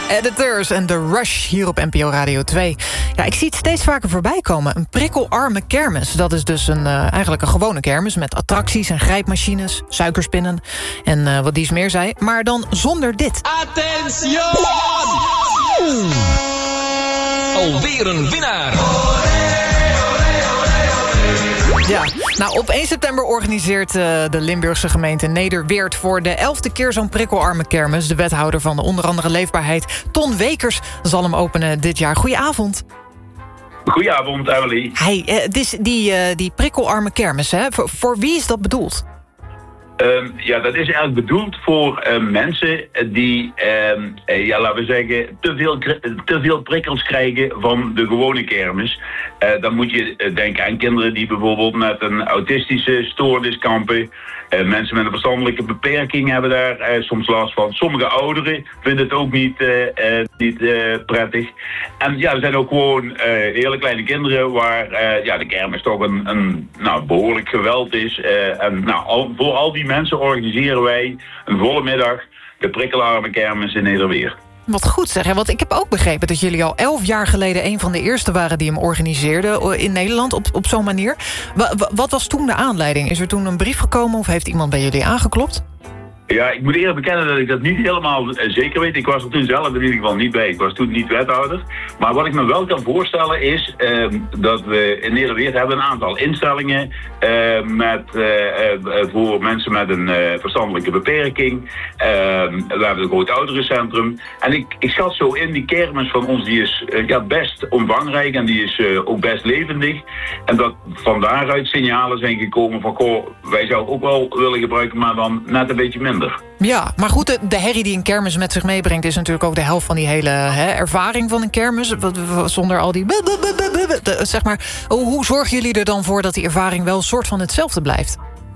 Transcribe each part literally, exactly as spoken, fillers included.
Editors en The Rush hier op N P O Radio twee. Ja, ik zie het steeds vaker voorbij komen. Een prikkelarme kermis. Dat is dus een, uh, eigenlijk een gewone kermis met attracties en grijpmachines, suikerspinnen en uh, wat dies meer zei. Maar dan zonder dit. Attention! Alweer een winnaar! Ja, nou op één september organiseert uh, de Limburgse gemeente Nederweert voor de elfde keer zo'n prikkelarme kermis. De wethouder van de onder andere leefbaarheid, Ton Wekers, zal hem openen dit jaar. Goedenavond. Goedenavond, Emily. Hey, uh, dus die, uh, die prikkelarme kermis, hè? Voor, voor wie is dat bedoeld? Um, ja, dat is eigenlijk bedoeld voor uh, mensen die, um, uh, ja, laten we zeggen, te veel, te veel prikkels krijgen van de gewone kermis. Uh, dan moet je uh, denken aan kinderen die bijvoorbeeld met een autistische stoornis kampen. Uh, mensen met een verstandelijke beperking hebben daar uh, soms last van. Sommige ouderen vinden het ook niet, uh, uh, niet uh, prettig. En ja, er zijn ook gewoon uh, hele kleine kinderen waar uh, ja, de kermis toch een, een nou, behoorlijk geweld is. Uh, en nou, al, voor al die mensen organiseren wij een volle middag de prikkelarme kermis in Nederweert. Wat goed zeg, hè? Want ik heb ook begrepen dat jullie al elf jaar geleden een van de eerste waren die hem organiseerden in Nederland op, op zo'n manier. W- wat was toen de aanleiding? Is er toen een brief gekomen of heeft iemand bij jullie aangeklopt? Ja, ik moet eerlijk bekennen dat ik dat niet helemaal zeker weet. Ik was er toen zelf in ieder geval niet bij. Ik was toen niet wethouder. Maar wat ik me wel kan voorstellen is uh, dat we in Nederweert hebben een aantal instellingen uh, met, uh, uh, voor mensen met een uh, verstandelijke beperking. Uh, we hebben een groot ouderencentrum. En ik, ik schat zo in, die kermis van ons die is uh, ja, best omvangrijk en die is uh, ook best levendig. En dat van daaruit signalen zijn gekomen van, goh, wij zouden ook wel willen gebruiken, maar dan net een beetje minder. Ja, maar goed, de, de herrie die een kermis met zich meebrengt is natuurlijk ook de helft van die hele hè, ervaring van een kermis. Zonder al die... Zeg maar, hoe zorgen jullie er dan voor dat die ervaring wel een soort van hetzelfde blijft?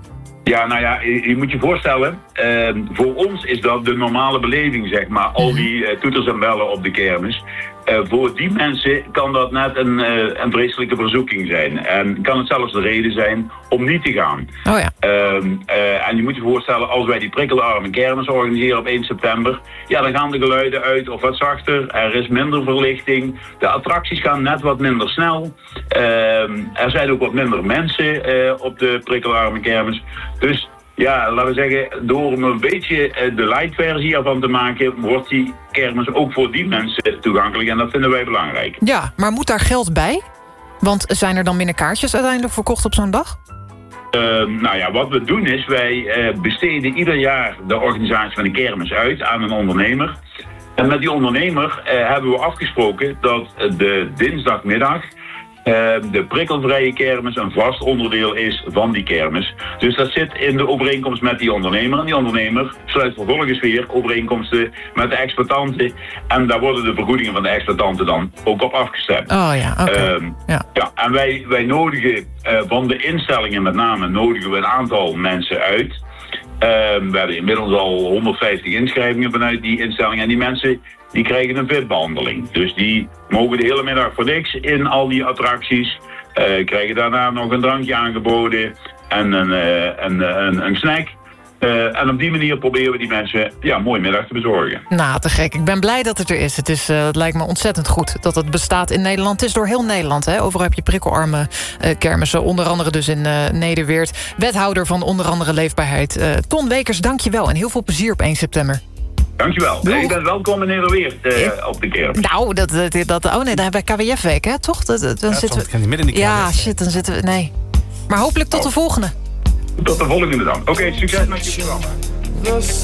Ja, nou ja, je, je moet je voorstellen, uh, voor ons is dat de normale beleving, zeg maar. Al die uh, toeters en bellen op de kermis. Uh, voor die mensen kan dat net een, uh, een vreselijke verzoeking zijn. En kan het zelfs de reden zijn om niet te gaan. Oh ja. Uh, uh, en je moet je voorstellen, als wij die prikkelarme kermis organiseren op één september... ja, dan gaan de geluiden uit of wat zachter. Er is minder verlichting. De attracties gaan net wat minder snel. Uh, er zijn ook wat minder mensen uh, op de prikkelarme kermis. Dus ja, laten we zeggen, door om een beetje de light versie ervan te maken, wordt die kermis ook voor die mensen toegankelijk. En dat vinden wij belangrijk. Ja, maar moet daar geld bij? Want zijn er dan minder kaartjes uiteindelijk verkocht op zo'n dag? Uh, nou ja, wat we doen is, wij uh, besteden ieder jaar de organisatie van de kermis uit aan een ondernemer. En met die ondernemer uh, hebben we afgesproken dat de dinsdagmiddag Uh, de prikkelvrije kermis een vast onderdeel is van die kermis. Dus dat zit in de overeenkomst met die ondernemer. En die ondernemer sluit vervolgens weer overeenkomsten met de exploitanten. En daar worden de vergoedingen van de exploitanten dan ook op afgestemd. Oh ja, oké. Okay. Uh, ja. ja, en wij, wij nodigen uh, van de instellingen met name nodigen we een aantal mensen uit. Uh, we hebben inmiddels al honderdvijftig inschrijvingen vanuit die instellingen. En die mensen die krijgen een V I P-behandeling. Dus die mogen de hele middag voor niks in al die attracties. Uh, krijgen daarna nog een drankje aangeboden en een, uh, een, een, een snack. Uh, en op die manier proberen we die mensen ja, een mooie middag te bezorgen. Nou, te gek. Ik ben blij dat het er is. Het, is, uh, het lijkt me ontzettend goed dat het bestaat in Nederland. Het is door heel Nederland. Hè? Overal heb je prikkelarme uh, kermissen. Onder andere dus in uh, Nederweert. Wethouder van onder andere leefbaarheid. Uh, Ton Wekers, dank je wel. En heel veel plezier op één september. Dankjewel. Nee, je bent welkom in Nederweert uh, op de kermis. Nou, dat, dat, dat, oh nee, daar hebben we K W F-week, hè? Toch? Dat, dat, dan ja, zitten we... kan niet midden in de ja, shit, dan zitten we... Nee. Maar hopelijk tot oh. de volgende. Tot de volgende dan. Oké, okay, succes met je programma.